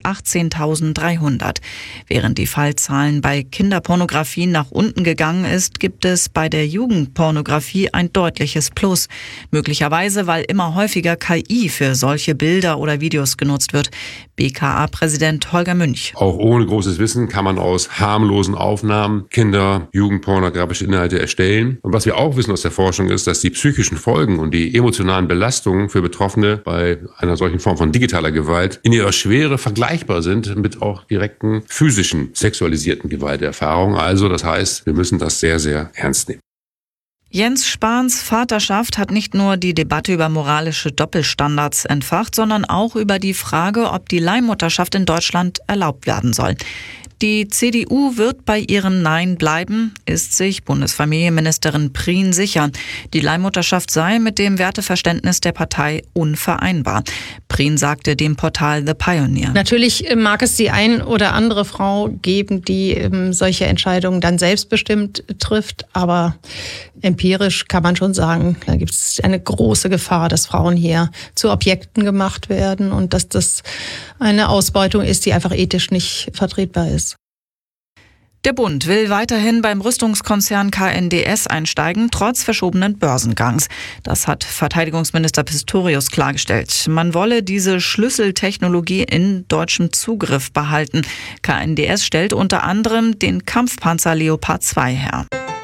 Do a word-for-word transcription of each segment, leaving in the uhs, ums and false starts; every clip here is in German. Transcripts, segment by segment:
achtzehntausenddreihundert. Während die Fallzahlen bei Kinderpornografie nach unten gegangen ist, gibt es bei der Jugendpornografie ein deutliches Plus. Möglicherweise, weil immer häufiger K I für solche Bilder oder Videos genutzt wird. B K A-Präsident Holger Münch. Auch ohne großes Wissen kann man aus harmlosen Aufnahmen Kinder-, jugendpornografische Inhalte erstellen. Und was wir auch wissen aus der Forschung ist, dass die psychischen Folgen und die emotionalen Belastungen für Betroffene bei einer solchen Form von digitaler Gewalt in ihrer Schwere vergleichbar sind mit auch direkten physischen, sexualisierten Gewalterfahrungen. Also das heißt, wir müssen das sehr, sehr ernst nehmen. Jens Spahns Vaterschaft hat nicht nur die Debatte über moralische Doppelstandards entfacht, sondern auch über die Frage, ob die Leihmutterschaft in Deutschland erlaubt werden soll. Die C D U wird bei ihrem Nein bleiben, ist sich Bundesfamilienministerin Prien sicher. Die Leihmutterschaft sei mit dem Werteverständnis der Partei unvereinbar. Prien sagte dem Portal The Pioneer. Natürlich mag es die ein oder andere Frau geben, die ähm, solche Entscheidungen dann selbstbestimmt trifft, aber empirisch kann man schon sagen, da gibt es eine große Gefahr, dass Frauen hier zu Objekten gemacht werden und dass das eine Ausbeutung ist, die einfach ethisch nicht vertretbar ist. Der Bund will weiterhin beim Rüstungskonzern K N D S einsteigen, trotz verschobenen Börsengangs. Das hat Verteidigungsminister Pistorius klargestellt. Man wolle diese Schlüsseltechnologie in deutschem Zugriff behalten. K N D S stellt unter anderem den Kampfpanzer Leopard zwei her.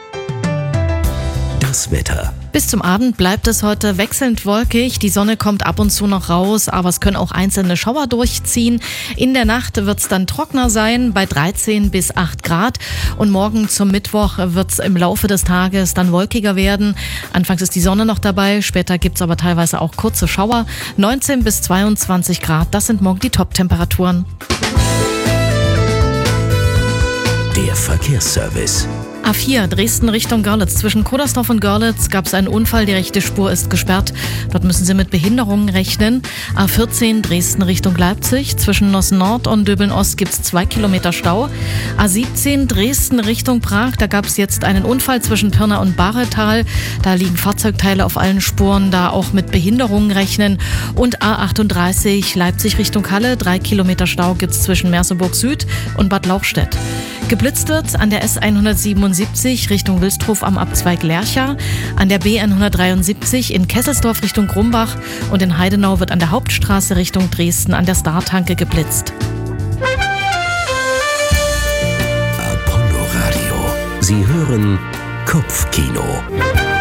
Das Wetter. Bis zum Abend bleibt es heute wechselnd wolkig. Die Sonne kommt ab und zu noch raus, aber es können auch einzelne Schauer durchziehen. In der Nacht wird es dann trockener sein, bei dreizehn bis acht Grad. Und morgen zum Mittwoch wird es im Laufe des Tages dann wolkiger werden. Anfangs ist die Sonne noch dabei, später gibt es aber teilweise auch kurze Schauer. neunzehn bis zweiundzwanzig Grad, das sind morgen die Top-Temperaturen. Der Verkehrsservice. A vier Dresden Richtung Görlitz. Zwischen Kodersdorf und Görlitz gab es einen Unfall. Die rechte Spur ist gesperrt. Dort müssen Sie mit Behinderungen rechnen. A vierzehn Dresden Richtung Leipzig. Zwischen Nossen Nord und Döbeln Ost gibt es zwei Kilometer Stau. A siebzehn Dresden Richtung Prag. Da gab es jetzt einen Unfall zwischen Pirna und Baretal. Da liegen Fahrzeugteile auf allen Spuren. Da auch mit Behinderungen rechnen. Und A achtunddreißig Leipzig Richtung Halle. Drei Kilometer Stau gibt es zwischen Merseburg Süd und Bad Lauchstädt. Geblitzt wird an der S hundertsiebenundsiebzig Richtung Wilstrow am Abzweig Lercha, an der B hundertdreiundsiebzig in Kesselsdorf Richtung Grumbach und in Heidenau wird an der Hauptstraße Richtung Dresden an der Startanke geblitzt. Apollo Radio. Sie hören Kopfkino.